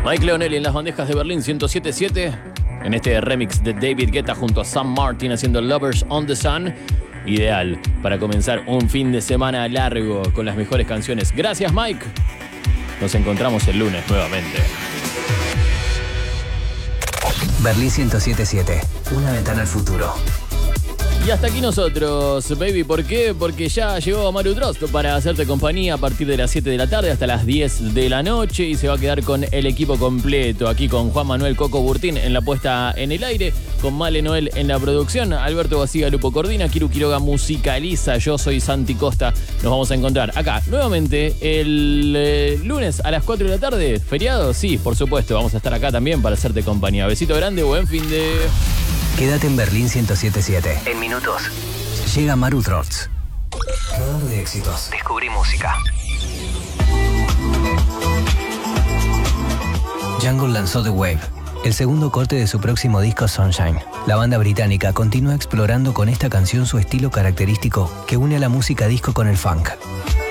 Mike Leonelli en las bandejas de Berlín 107.7. En este remix de David Guetta junto a Sam Martin haciendo Lovers on the Sun. Ideal para comenzar un fin de semana largo con las mejores canciones. Gracias, Mike. Nos encontramos el lunes nuevamente. Berlín 107.7. Una ventana al futuro. Y hasta aquí nosotros, baby. ¿Por qué? Porque ya llegó Maru Drost para hacerte compañía a partir de las 7 de la tarde hasta las 10 de la noche y se va a quedar con el equipo completo, aquí con Juan Manuel Coco Burtín en la puesta en el aire, con Male Noel en la producción, Alberto Basigalupo coordina, Kiru Quiroga musicaliza, yo soy Santi Costa. Nos vamos a encontrar acá nuevamente el lunes a las 4 de la tarde. ¿Feriado? Sí, por supuesto, vamos a estar acá también para hacerte compañía. Besito grande, buen fin de... Quédate en Berlín 107.7. En minutos llega Maru Drost. Radar de éxitos. Descubrí música. Jungle lanzó The Wave, el segundo corte de su próximo disco Sunshine. La banda británica continúa explorando con esta canción su estilo característico que une a la música disco con el funk.